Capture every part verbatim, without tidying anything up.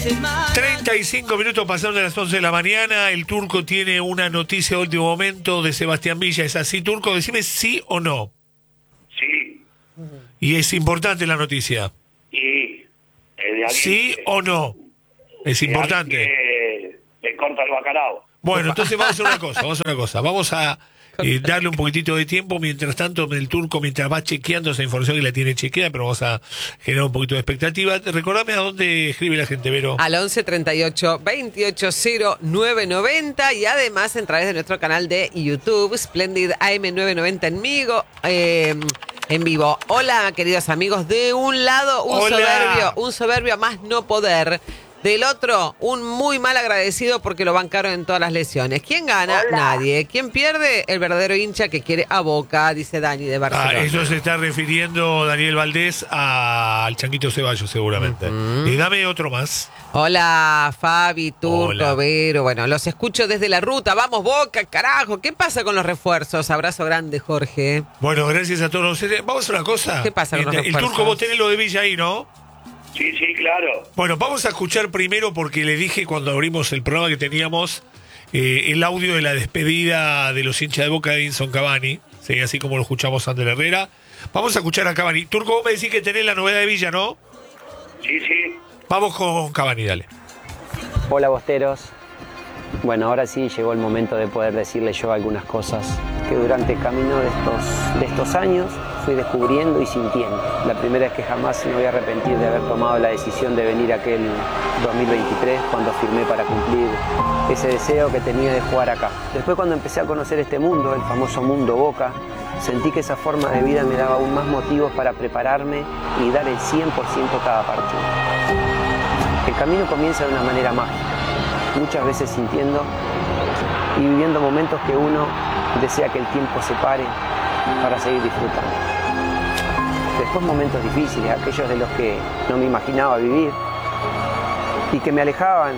treinta y cinco minutos pasando de las once de la mañana. El Turco tiene una noticia de último momento de Sebastián Villa. ¿Es así, Turco? Decime sí o no. Sí. Y es importante la noticia. Y el de ¿Sí que, o no? Es importante. Que le corta el bacalao. Bueno, entonces vamos a hacer una cosa. Vamos a hacer una cosa. Vamos a eh, darle un poquitito de tiempo. Mientras tanto, el Turco, mientras va chequeando esa información que la tiene chequeada, pero vamos a generar un poquito de expectativa. Recordame a dónde escribe la gente, Vero. Al once treinta y ocho veintiocho cero nueve noventa y además a través de nuestro canal de YouTube, Splendid A M novecientos noventa en Migo, eh, en vivo. Hola, queridos amigos. De un lado, un Hola. soberbio, un soberbio a más no poder. Del otro, un muy mal agradecido porque lo bancaron en todas las lesiones. ¿Quién gana? Hola. Nadie. ¿Quién pierde? El verdadero hincha que quiere a Boca, dice Dani de Barcelona. Ah, eso se está refiriendo Daniel Valdés a- al Changuito Ceballos, seguramente. Ujú. Y dame otro más. Hola, Fabi, Turco, Hola. Vero. Bueno, los escucho desde la ruta. Vamos, Boca, carajo. ¿Qué pasa con los refuerzos? Abrazo grande, Jorge. Bueno, gracias a todos ustedes. Vamos a hacer una cosa. ¿Qué pasa con los El, el refuerzos? Turco, vos tenés lo de Villa ahí, ¿no? Sí, sí, claro. Bueno, vamos a escuchar primero, porque le dije cuando abrimos el programa que teníamos eh, el audio de la despedida de los hinchas de Boca de Edinson Cavani, ¿sí? Así como lo escuchamos ante la Herrera. Vamos a escuchar a Cavani. Turco, vos me decís que tenés la novedad de Villa, ¿no? Sí, sí. Vamos con Cavani, dale. Hola bosteros. Bueno, ahora sí llegó el momento de poder decirles yo algunas cosas que durante el camino de estos, de estos años fui descubriendo y sintiendo. La primera es que jamás me voy a arrepentir de haber tomado la decisión de venir aquel dos mil veintitrés cuando firmé para cumplir ese deseo que tenía de jugar acá. Después, cuando empecé a conocer este mundo, el famoso mundo Boca, sentí que esa forma de vida me daba aún más motivos para prepararme y dar el cien por ciento cada partido. El camino comienza de una manera mágica, muchas veces sintiendo y viviendo momentos que uno desea que el tiempo se pare para seguir disfrutando. Después momentos difíciles, aquellos de los que no me imaginaba vivir y que me alejaban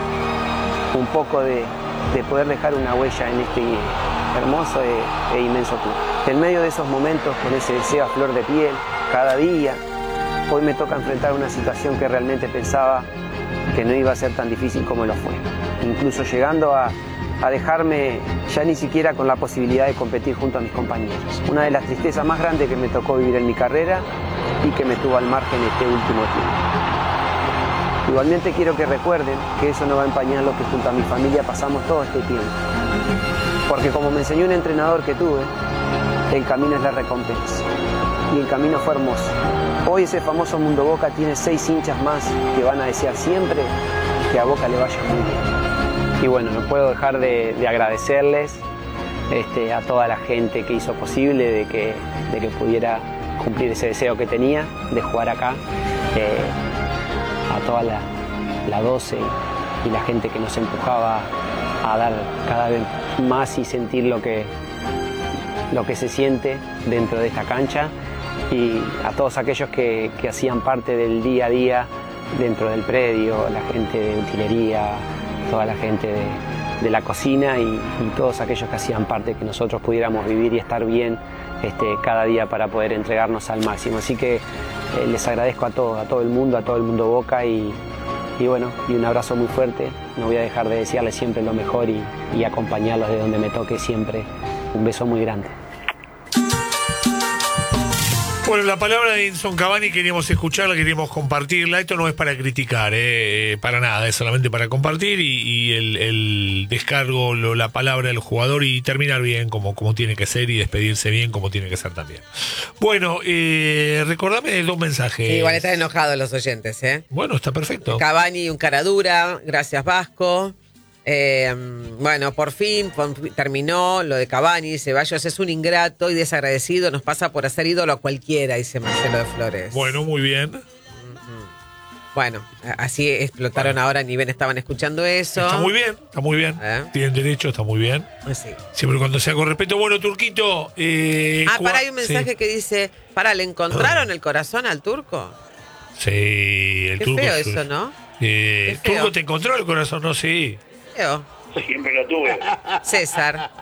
un poco de, de poder dejar una huella en este hermoso e, e inmenso club. En medio de esos momentos, con ese deseo a flor de piel, cada día, hoy me toca enfrentar una situación que realmente pensaba que no iba a ser tan difícil como lo fue. Incluso llegando a, a dejarme ya ni siquiera con la posibilidad de competir junto a mis compañeros. Una de las tristezas más grandes que me tocó vivir en mi carrera y que me tuvo al margen este último tiempo. Igualmente quiero que recuerden que eso no va a empañar lo que junto a mi familia pasamos todo este tiempo. Porque como me enseñó un entrenador que tuve, el camino es la recompensa. Y el camino fue hermoso. Hoy ese famoso Mundo Boca tiene seis hinchas más que van a desear siempre que a Boca le vaya muy bien. Y bueno, no puedo dejar de, de agradecerles este, a toda la gente que hizo posible de que, de que pudiera cumplir ese deseo que tenía de jugar acá. Eh, a toda la, la doce y la gente que nos empujaba a dar cada vez más y sentir lo que, lo que se siente dentro de esta cancha. Y a todos aquellos que, que hacían parte del día a día dentro del predio, la gente de utilería, toda la gente de, de la cocina y, y todos aquellos que hacían parte que nosotros pudiéramos vivir y estar bien este, cada día para poder entregarnos al máximo. Así que eh, les agradezco a todo, a todo el mundo, a todo el mundo Boca y, y bueno, y un abrazo muy fuerte. No voy a dejar de desearles siempre lo mejor y, y acompañarlos de donde me toque siempre. Un beso muy grande. Bueno, la palabra de Edinson Cavani queríamos escucharla, queríamos compartirla. Esto no es para criticar, eh, para nada, es solamente para compartir y, y el, el descargo, lo, la palabra del jugador y terminar bien como, como tiene que ser y despedirse bien como tiene que ser también. Bueno, eh, recordame dos mensajes. Sí, igual están enojados los oyentes, ¿eh? Bueno, está perfecto. Cavani, un cara dura, gracias Vasco. Eh, bueno, por fin, por fin terminó lo de Cavani. Ceballos es un ingrato y desagradecido, nos pasa por hacer ídolo a cualquiera, dice Marcelo de Flores. Bueno, muy bien. Bueno, así explotaron Bueno. ahora, ni bien estaban escuchando eso. Está muy bien, está muy bien. ¿Eh? Tienen derecho, está muy bien. Sí. Siempre cuando sea con respeto. Bueno, Turquito. Eh, Ah, cua- pará, hay un mensaje sí. que dice, pará, ¿le encontraron el corazón al turco? Sí, el Qué turco. feo es- eso, ¿no? Eh, Qué feo. ¿Turco te encontró el corazón? No, sí. Feo. Siempre lo tuve. César.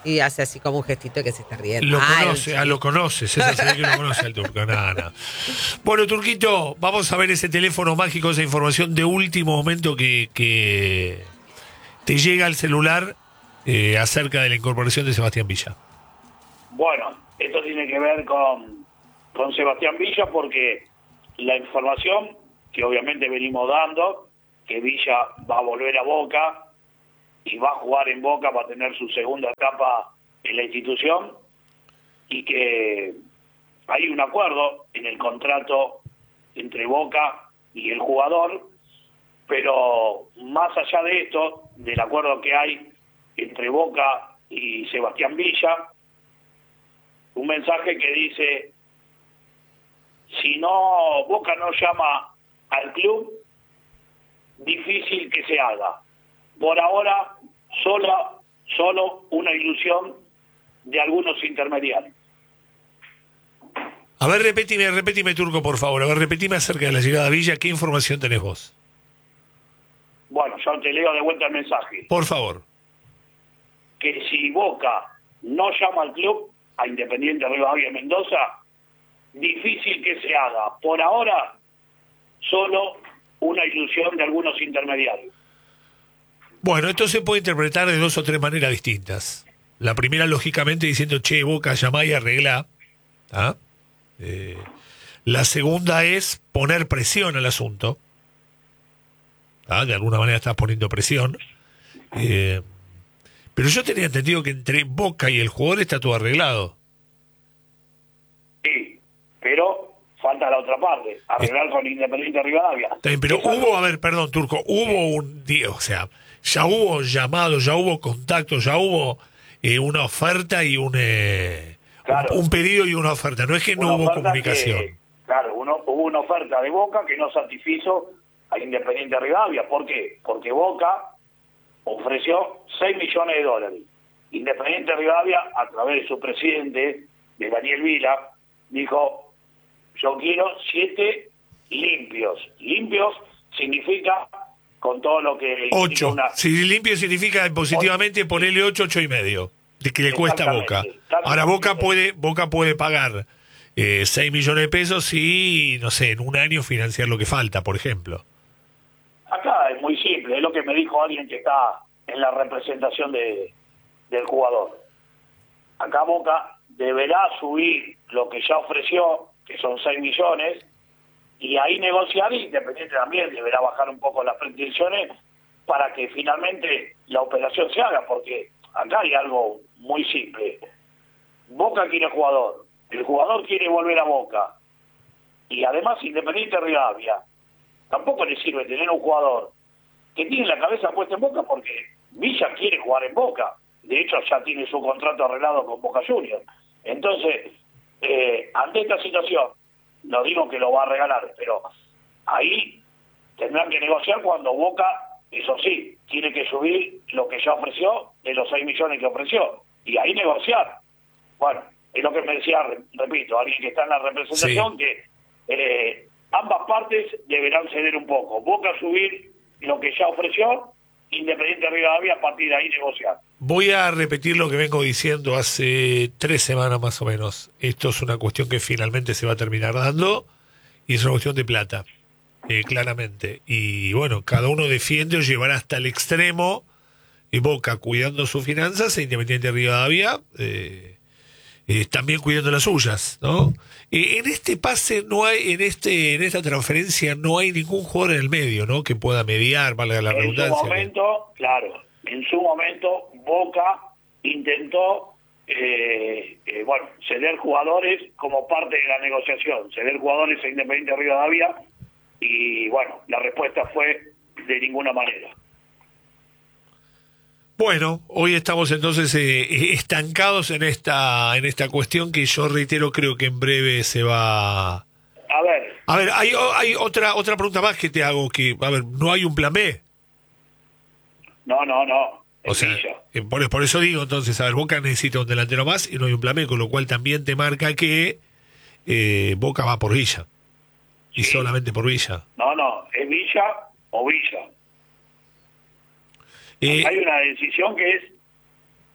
Y hace así como un gestito que se está riendo. Lo Ay, conoce, ah, lo conoces, César se ve que lo conoce al Turco, nada, nada. Bueno, Turquito, vamos a ver ese teléfono mágico, esa información de último momento que, que te llega al celular eh, acerca de la incorporación de Sebastián Villa. Bueno, esto tiene que ver con, con Sebastián Villa porque la información que obviamente venimos dando, que Villa va a volver a Boca y va a jugar en Boca, va a tener su segunda etapa en la institución y que hay un acuerdo en el contrato entre Boca y el jugador, pero más allá de esto, del acuerdo que hay entre Boca y Sebastián Villa, un mensaje que dice: si no, Boca no llama al club, difícil que se haga. Por ahora, solo, solo una ilusión de algunos intermediarios. A ver, repetime, repetime, Turco, por favor. A ver, repetime acerca de la llegada a Villa. ¿Qué información tenés vos? Bueno, yo te leo de vuelta el mensaje. Por favor. Que si Boca no llama al club, a Independiente Rivadavia Mendoza, difícil que se haga. Por ahora, solo una ilusión de algunos intermediarios. Bueno, esto se puede interpretar de dos o tres maneras distintas. La primera, lógicamente, diciendo, che, Boca, llamá y arreglá. ¿Ah? Eh, la segunda es poner presión al asunto. ¿Ah? De alguna manera estás poniendo presión. Eh, pero yo tenía entendido que entre Boca y el jugador está todo arreglado. Sí, pero falta la otra parte, arreglar con Independiente Rivadavia. También, pero Esa hubo, a ver, perdón, Turco, hubo un día, o sea, ya hubo llamado, ya hubo contacto, ya hubo eh, una oferta y un, eh, Claro. un, un pedido y una oferta. No es que no una hubo oferta comunicación. que, claro, uno, hubo una oferta de Boca que no satisfizo a Independiente Rivadavia. ¿Por qué? Porque Boca ofreció seis millones de dólares. Independiente Rivadavia, a través de su presidente, de Daniel Vila, dijo: yo quiero siete limpios. Limpios significa con todo lo que... Ocho. Una... Si limpio significa positivamente ponerle ocho, ocho y medio. De que le cuesta a Boca. Exactamente. Ahora Boca puede, Boca puede pagar eh, seis millones de pesos y, no sé, en un año financiar lo que falta, por ejemplo. Acá es muy simple, es lo que me dijo alguien que está en la representación de, del jugador. Acá Boca deberá subir lo que ya ofreció, que son seis millones, y ahí negociar, y Independiente también deberá bajar un poco las pretensiones para que finalmente la operación se haga, porque acá hay algo muy simple. Boca quiere jugador, el jugador quiere volver a Boca, y además Independiente Rivadavia tampoco le sirve tener un jugador que tiene la cabeza puesta en Boca, porque Villa quiere jugar en Boca. De hecho, ya tiene su contrato arreglado con Boca Juniors. Entonces, eh, ante esta situación, no digo que lo va a regalar, pero ahí tendrán que negociar cuando Boca, eso sí, tiene que subir lo que ya ofreció de los seis millones que ofreció. Y ahí negociar. Bueno, es lo que me decía, repito, alguien que está en la representación, sí, que... Eh, ambas partes deberán ceder un poco. Boca subir lo que ya ofreció, Independiente Rivadavia a partir de ahí negociar. Voy a repetir lo que vengo diciendo hace tres semanas más o menos. Esto es una cuestión que finalmente se va a terminar dando y es una cuestión de plata, eh, claramente. Y bueno, cada uno defiende o llevará hasta el extremo, y Boca cuidando sus finanzas e Independiente Rivadavia eh, eh, también cuidando las suyas, ¿no? Eh, en este pase no hay, en este, en esta transferencia no hay ningún jugador en el medio, ¿no? Que pueda mediar, valga la redundancia. En su momento, claro, en su momento Boca intentó, eh, eh, bueno, ceder jugadores como parte de la negociación, ceder jugadores a Independiente Rivadavia, y bueno, la respuesta fue de ninguna manera. Bueno, hoy estamos entonces eh, estancados en esta en esta cuestión que yo reitero, creo que en breve se va. A ver. A ver, hay, hay otra otra pregunta más que te hago, que a ver, ¿no hay un plan B? No, no, no. O sea, eh, por, por eso digo entonces, a ver, Boca necesita un delantero más y no hay un plan B, con lo cual también te marca que eh, Boca va por Villa. Y sí, solamente por Villa. No, no, es Villa o Villa. Eh, Hay una decisión que es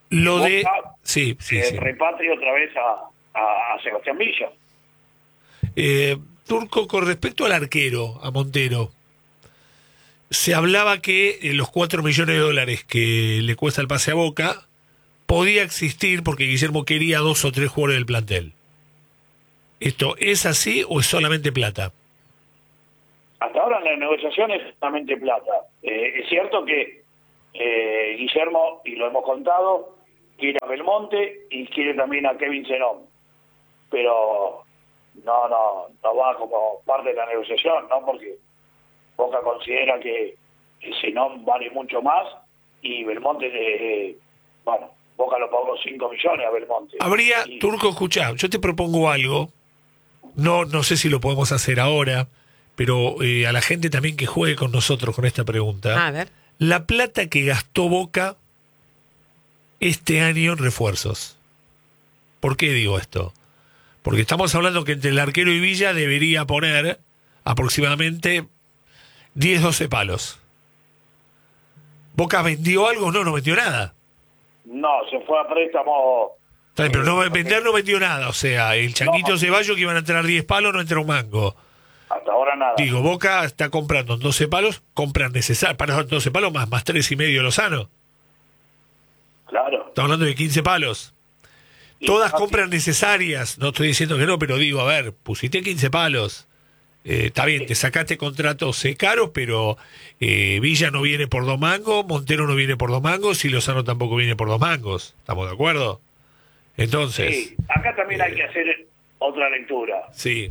Lo de... Boca, Sí, sí, eh, sí. repatria otra vez a, a, a Sebastián Villa. Eh, Turco, con respecto al arquero, a Montero, se hablaba que eh, los cuatro millones de dólares que le cuesta el pase a Boca podía existir porque Guillermo quería dos o tres jugadores del plantel. ¿Esto es así o es solamente plata? Hasta ahora en la negociación es solamente plata. Eh, es cierto que eh, Guillermo, y lo hemos contado, quiere a Belmonte y quiere también a Kevin Zenón. Pero no, no, no va como parte de la negociación, ¿no? Porque Boca considera que, que Zenón vale mucho más y Belmonte, eh, bueno, Boca lo pagó cinco millones a Belmonte. Habría, y, Turco, escuchá, yo te propongo algo, no, no sé si lo podemos hacer ahora, pero eh, a la gente también que juegue con nosotros con esta pregunta. A ver. La plata que gastó Boca este año en refuerzos. ¿Por qué digo esto? Porque estamos hablando que entre el arquero y Villa debería poner aproximadamente diez, doce palos. ¿Boca vendió algo? No, no vendió nada. No, se fue a préstamo. Está bien, pero no eh, vender no vendió nada. O sea, el Changuito No. Ceballos que iban a entrar diez palos no entró un mango. Hasta ahora nada. Digo, Boca está comprando en doce palos, compran necesarios, para doce palos más, más tres y medio Lozano. Claro. Estamos hablando de quince palos. Y Todas así- compras necesarias, no estoy diciendo que no, pero digo, a ver, pusiste quince palos. Eh, está bien, te sacaste contratos eh, caros, pero eh, Villa no viene por dos mangos, Montero no viene por dos mangos y Lozano tampoco viene por dos mangos. ¿Estamos de acuerdo? Entonces, Sí, acá también hay que hacer otra lectura. sí.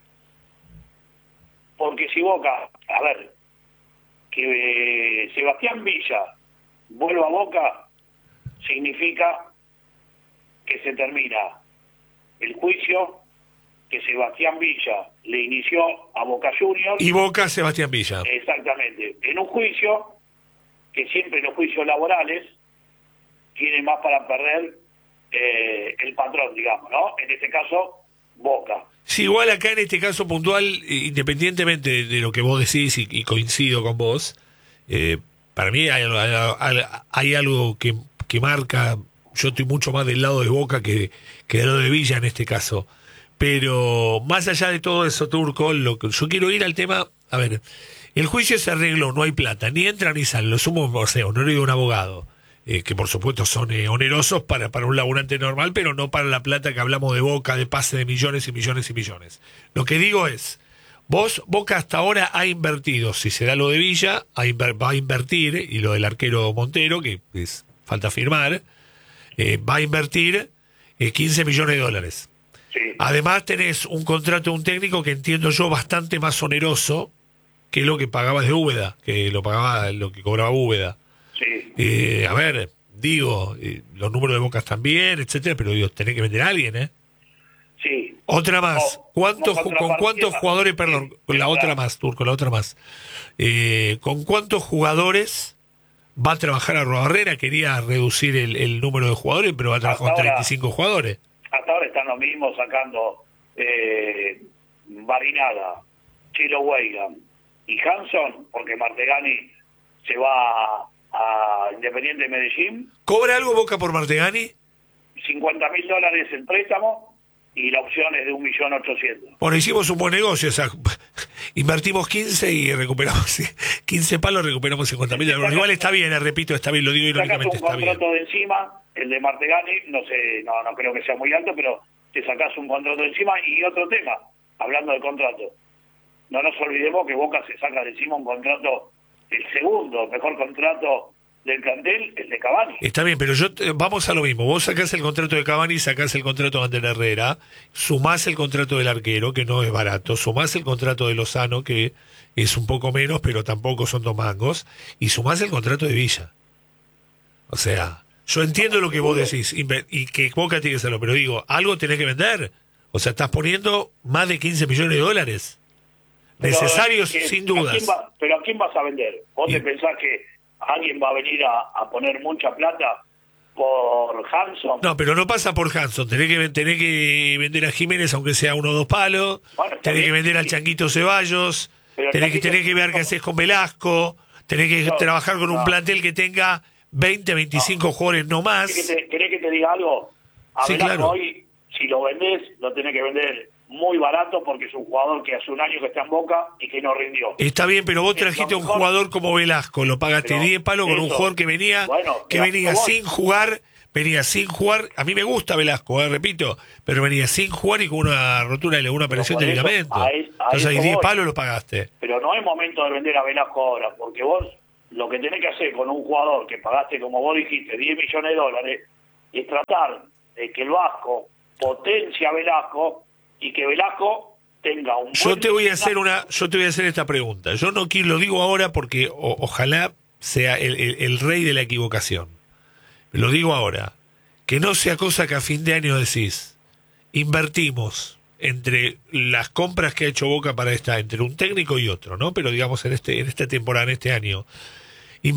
Porque si Boca, a ver, que eh, Sebastián Villa vuelva a Boca, significa que se termina el juicio que Sebastián Villa le inició a Boca Juniors. Y Boca, Sebastián Villa. Exactamente, en un juicio que siempre los juicios laborales tienen más para perder eh, el patrón, digamos, ¿no? En este caso, Boca. Sí, igual acá en este caso puntual, eh, independientemente de, de lo que vos decís y, y coincido con vos, eh, para mí hay, hay, hay algo que, que marca, yo estoy mucho más del lado de Boca que, que del lado de Villa en este caso. Pero más allá de todo eso, Turco, lo que yo quiero ir al tema, a ver, el juicio se arregló, no hay plata, ni entra ni sale, lo sumo, o sea, no de un abogado, eh, que por supuesto son eh, onerosos para, para un laburante normal, pero no para la plata que hablamos de Boca, de pase de millones y millones y millones. Lo que digo es, vos, Boca hasta ahora ha invertido, si se da lo de Villa, ha inver, va a invertir, y lo del arquero Montero, que es, falta firmar, eh, va a invertir eh, quince millones de dólares. Sí. Además tenés un contrato de un técnico que entiendo yo bastante más oneroso que lo que pagabas de Úbeda, que lo pagaba, lo que cobraba Úbeda. Sí. Eh, a ver, digo, eh, los números de Bocas también, etcétera, pero digo, tenés que vender a alguien, ¿eh? Sí. Otra más. No, ¿Cuántos, no ¿Con contrapartida. cuántos jugadores, perdón, Sí, con la claro. otra más, Turco, la otra más? Eh, ¿Con cuántos jugadores va a trabajar Arrobarrera? Quería reducir el, el número de jugadores, pero va a trabajar con Hasta ahora- treinta y cinco jugadores. Hasta ahora están los mismos sacando eh, Barinada, Chilo Weigan y Hanson, porque Martegani se va a, a Independiente de Medellín, ¿Cobra algo Boca por Martegani? cincuenta mil dólares el préstamo y la opción es de un millón ochocientos. Bueno, hicimos un buen negocio, o sea, invertimos quince y recuperamos quince palos, recuperamos cincuenta mil euros. Igual está bien, eh, repito, está bien, lo digo Sacas irónicamente, un está bien. contrato de encima, el de Martegani, no sé, no, no creo que sea muy alto, pero te sacás un contrato de encima. Y otro tema, hablando de contrato, no nos olvidemos que Boca se saca de encima un contrato, el segundo mejor contrato del plantel, el de Cavani. Está bien, pero yo eh, vamos a lo mismo. Vos sacás el contrato de Cavani, sacás el contrato de Ander Herrera, sumás el contrato del arquero, que no es barato, sumás el contrato de Lozano, que es un poco menos, pero tampoco son dos mangos, y sumás el contrato de Villa. O sea, yo entiendo lo que vos decís, inve- y que Boca tiene que hacerlo, pero digo, algo tenés que vender. O sea, estás poniendo más de quince millones de dólares. Pero, Necesarios, eh, sin ¿a dudas. quién va- pero ¿a quién vas a vender? ¿Vos Y- te pensás que alguien va a venir a, a poner mucha plata por Hanson? No, pero no pasa por Hanson. Tenés que, tenés que vender a Jiménez, aunque sea uno o dos palos. Bueno, está Tenés que bien, vender al sí. Changuito Ceballos. Pero Tenés que, Changuito- tenés que ver qué haces con Velasco. Tenés que No, trabajar con un no. plantel que tenga veinte, veinticinco no. jugadores no más. ¿Querés que, te, ¿Querés que te diga algo? A Sí, Velasco claro. hoy, si lo vendés, lo tenés que vender muy barato porque es un jugador que hace un año que está en Boca y que no rindió. Está bien, pero vos Es trajiste lo un mejor. jugador como Velasco, lo pagaste Pero diez palos con un eso, jugador que venía, bueno, que pero venía vos- sin jugar, venía sin jugar. A mí me gusta Velasco, eh, repito, pero venía sin jugar y con una rotura de una operación por de eso, ligamento. a es- a Entonces ahí eso diez voy. palos lo pagaste. Pero no es momento de vender a Velasco ahora, porque vos lo que tenés que hacer con un jugador que pagaste, como vos dijiste, diez millones de dólares, es tratar de que el Vasco potencie a Velasco y que Velasco tenga un Yo buen- te voy a hacer una, yo te voy a hacer esta pregunta. Yo no quiero, lo digo ahora porque o- ojalá sea el, el- el rey de la equivocación. Lo digo ahora. Que no sea cosa que a fin de año decís, invertimos entre las compras que ha hecho Boca para esta, entre un técnico y otro, ¿no? Pero digamos en este, en esta temporada, en este año,